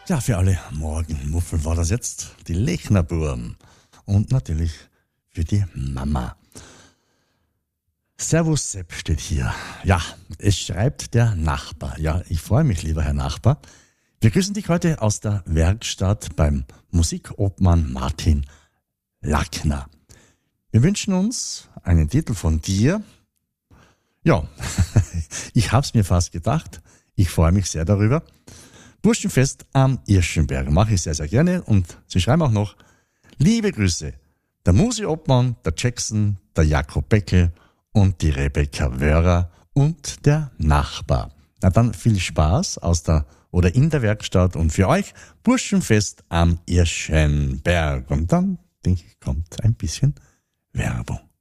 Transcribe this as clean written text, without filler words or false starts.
Ja, für alle Morgenmuffel war das jetzt die Lechnerburm. Und natürlich für die Mama. Servus Sepp steht hier. Ja, es schreibt der Nachbar. Ja, ich freue mich, lieber Herr Nachbar. Wir grüßen dich heute aus der Werkstatt beim Musikobmann Martin Lackner. Wir wünschen uns einen Titel von dir. Ja, ich hab's mir fast gedacht. Ich freue mich sehr darüber. Burschenfest am Irschenberg mache ich sehr, sehr gerne. Und Sie schreiben auch noch, liebe Grüße, der Musi-Obmann, der Jackson, der Jakob Beckel und die Rebecca Wörer und der Nachbar. Na dann viel Spaß in der Werkstatt und für euch Burschenfest am Irschenberg. Und dann, denke ich, kommt ein bisschen Werbung.